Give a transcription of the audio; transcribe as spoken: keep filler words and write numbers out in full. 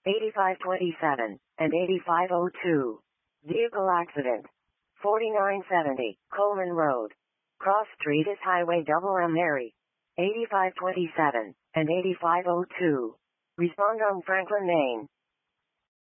eighty-five twenty-seven, and eighty-five oh two. Vehicle accident. forty-nine seventy, Coleman Road. Cross Street is Highway double M Mary. eighty-five twenty-seven, and eighty-five oh two. Respond on Franklin, Maine.